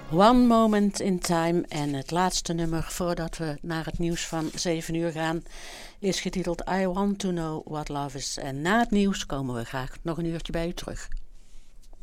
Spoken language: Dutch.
One Moment in Time. En het laatste nummer voordat we naar het nieuws van 7 uur gaan is getiteld I Want to Know What Love Is. En na het nieuws komen we graag nog een uurtje bij u terug.